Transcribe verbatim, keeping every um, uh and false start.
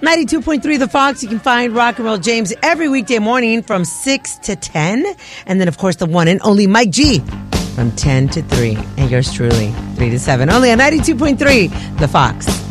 ninety-two point three The Fox. You can find Rock and Roll James every weekday morning from six to ten. And then, of course, the one and only Mike G from ten to three. And yours truly, three to seven. Only on ninety-two point three The Fox.